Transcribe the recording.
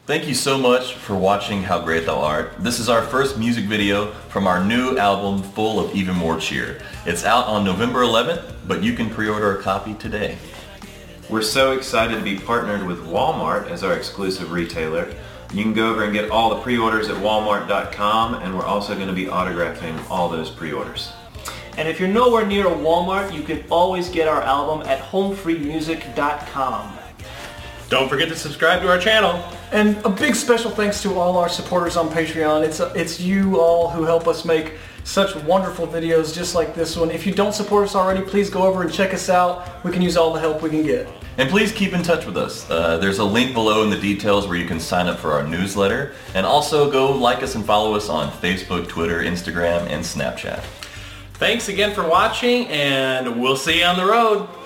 Thank you so much for watching How Great Thou Art. This is our first music video from our new album, Full of Even More Cheer. It's out on November 11th, but you can pre-order a copy today. We're so excited to be partnered with Walmart as our exclusive retailer. You can go over and get all the pre-orders at walmart.com, and we're also going to be autographing all those pre-orders. And if you're nowhere near a Walmart, you can always get our album at homefreemusic.com. Don't forget to subscribe to our channel. And a big special thanks to all our supporters on Patreon. It's you all who help us make such wonderful videos just like this one. If you don't support us already, please go over and check us out. We can use all the help we can get. And please keep in touch with us. There's a link below in the details where you can sign up for our newsletter. And also go like us and follow us on Facebook, Twitter, Instagram, and Snapchat. Thanks again for watching, and we'll see you on the road.